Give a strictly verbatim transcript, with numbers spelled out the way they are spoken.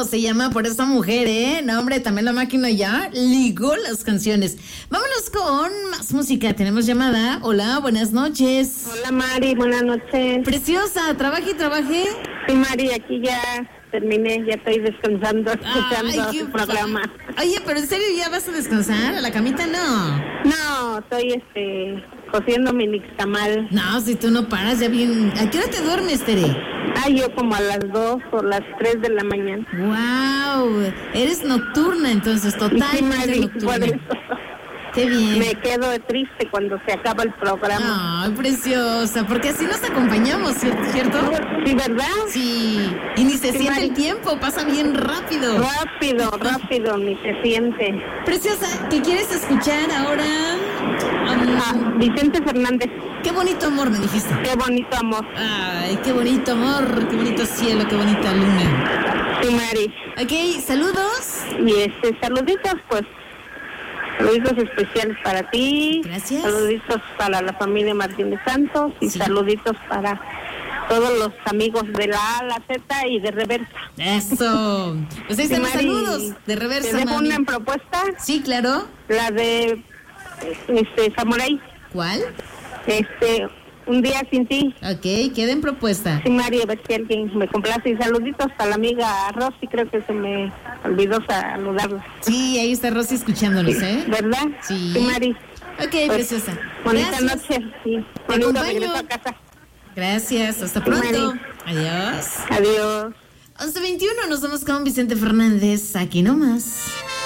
se llama por esta mujer, ¿eh? No, hombre, también la máquina ya ligó las canciones. Vámonos con más música. Tenemos llamada. Hola, buenas noches. Hola, Mari, buenas noches. Preciosa, ¿trabaje y trabaje? Sí, Mari, aquí ya terminé, ya estoy descansando, escuchando Ay, tu programa. Oye, pero ¿en serio ya vas a descansar? ¿A la camita no? No, estoy este cociendo mi nixtamal. No, si tú no paras, ya bien. ¿A qué hora te duermes, Tere? Ah, yo como a las dos o las tres de la mañana. Wow, eres nocturna entonces, totalmente sí, Mari, nocturna. por eso. Qué bien. Me quedo triste cuando se acaba el programa. Ay, preciosa, porque así nos acompañamos, ¿cierto? Sí, ¿verdad? Sí, y ni se Sí, siente Mari. el tiempo, pasa bien rápido. Rápido, rápido, ni se siente. Preciosa, ¿qué quieres escuchar ahora? Um, Ah, Vicente Fernández, Qué bonito amor, me dijiste. qué bonito amor. Ay, qué bonito amor, qué bonito cielo, qué bonita luna. Sí, Mari. Ok, saludos. Y este, saluditos, pues. Saluditos especiales para ti. Gracias. Saluditos para la familia Martínez Santos. Y Sí. saluditos para todos los amigos de la A a la Z y de Reversa. Eso. Pues ahí Sí, están los Mari, saludos de ¿Te reversa, dejo mami. una propuesta? Sí, claro. La de este Samurai. ¿Cuál? Este, un día sin ti. Ok, queda en propuesta. Sí, Mari, a ver si alguien me complace. Y saluditos para la amiga Rosy, creo que se me olvidó saludarla. Sí, ahí está Rosy escuchándonos, ¿eh? ¿Verdad? Sí. Sí, Mari. Ok, Pues, preciosa. Bonita Gracias. noche. Sí. Te Bonito acompaño. regreso a casa. Gracias, hasta Sí, pronto. Mari. Adiós. Adiós. once veintiuno, nos vamos con Vicente Fernández, aquí nomás.